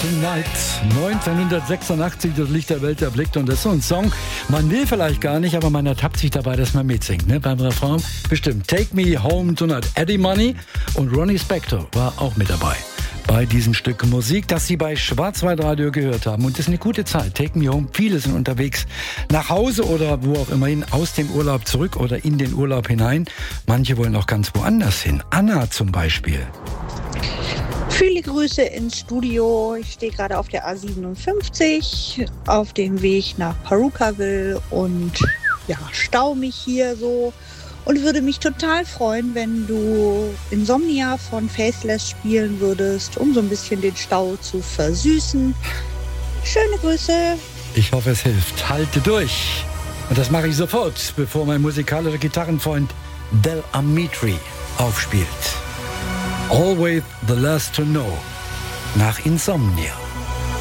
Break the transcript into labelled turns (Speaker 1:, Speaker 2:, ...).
Speaker 1: Tonight, 1986, das Licht der Welt erblickt. Und das ist so ein Song, man will vielleicht gar nicht, aber man ertappt sich dabei, dass man mitsingt. Ne? Beim Refrain bestimmt. Take Me Home Tonight. Eddie Money und Ronnie Spector war auch mit dabei bei diesem Stück Musik, das Sie bei Schwarzwaldradio gehört haben. Und das ist eine gute Zeit. Take Me Home. Viele sind unterwegs nach Hause oder wo auch immer hin, aus dem Urlaub zurück oder in den Urlaub hinein. Manche wollen auch ganz woanders hin. Anna zum Beispiel.
Speaker 2: Viele Grüße ins Studio. Ich stehe gerade auf der A57 auf dem Weg nach Palookaville und ja, stau mich hier so und würde mich total freuen, wenn du Insomnia von Faithless spielen würdest, um so ein bisschen den Stau zu versüßen. Schöne Grüße.
Speaker 1: Ich hoffe, es hilft. Halte durch. Und das mache ich sofort, bevor mein musikalischer Gitarrenfreund Del Amitri aufspielt. Always the last to know. Nach Insomnia.